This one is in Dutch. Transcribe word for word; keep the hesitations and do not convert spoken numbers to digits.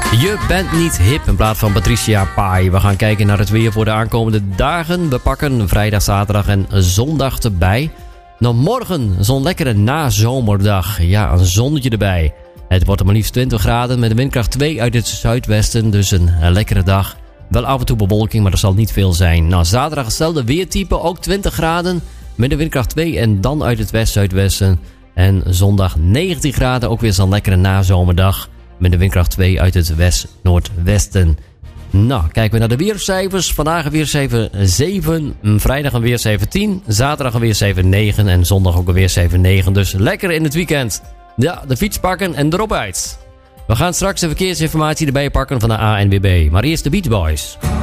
Je bent niet hip in plaats van Patricia Pai. We gaan kijken naar het weer voor de aankomende dagen. We pakken vrijdag, zaterdag en zondag erbij. Nou, morgen zo'n lekkere nazomerdag. Ja, een zonnetje erbij. Het wordt maar liefst twintig graden met een windkracht twee uit het zuidwesten. Dus een, een lekkere dag. Wel af en toe bewolking, maar er zal niet veel zijn. Nou, zaterdag hetzelfde weertype, ook twintig graden met een windkracht twee en dan uit het west-zuidwesten. En zondag negentien graden, ook weer zo'n lekkere nazomerdag met een windkracht twee uit het west-noordwesten. Nou, kijken we naar de weercijfers. Vandaag een weercijfer zeven, vrijdag een weercijfer tien, zaterdag een weercijfer negen en zondag ook een weercijfer negen. Dus lekker in het weekend. Ja, de fiets pakken en erop uit. We gaan straks de verkeersinformatie erbij pakken van de A N W B. Maar eerst de Beach Boys.